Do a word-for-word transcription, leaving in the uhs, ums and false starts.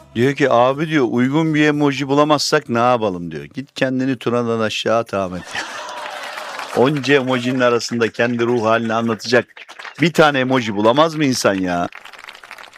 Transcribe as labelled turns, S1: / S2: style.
S1: Diyor ki abi diyor uygun bir emoji bulamazsak ne yapalım diyor. Git kendini Tuna'dan aşağı at Ahmet. Onca emojinin arasında kendi ruh halini anlatacak bir tane emoji bulamaz mı insan ya?